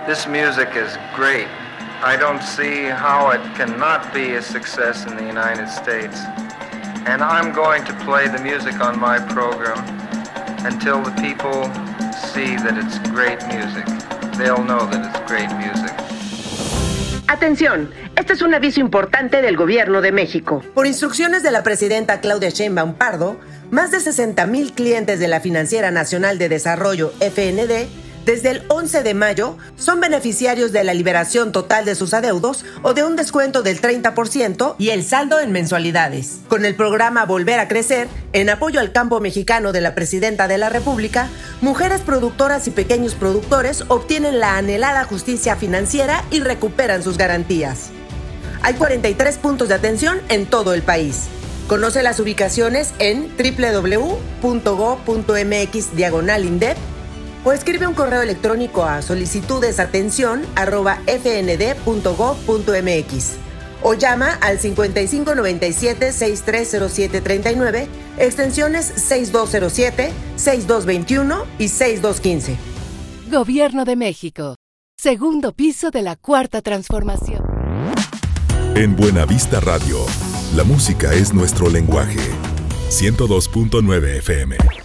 This music is great. I don't see how it cannot be a success in the United States. And I'm going to play the music on my program until the people see that it's great music. They'll know that it's great music. Atención, este es un aviso importante del Gobierno de México. Por instrucciones de la presidenta Claudia Sheinbaum Pardo, más de 60,000 clientes de la Financiera Nacional de Desarrollo, FND, desde el 11 de mayo son beneficiarios de la liberación total de sus adeudos o de un descuento del 30% y el saldo en mensualidades. Con el programa Volver a Crecer, en apoyo al campo mexicano de la Presidenta de la República, mujeres productoras y pequeños productores obtienen la anhelada justicia financiera y recuperan sus garantías. Hay 43 puntos de atención en todo el país. Conoce las ubicaciones en www.go.mx/INDEP o escribe un correo electrónico a solicitudesatención@fnd.gov.mx o llama al 5597-630739, extensiones 6207, 6221 y 6215. Gobierno de México. Segundo piso de la Cuarta Transformación. En Buenavista Radio, la música es nuestro lenguaje. 102.9 FM.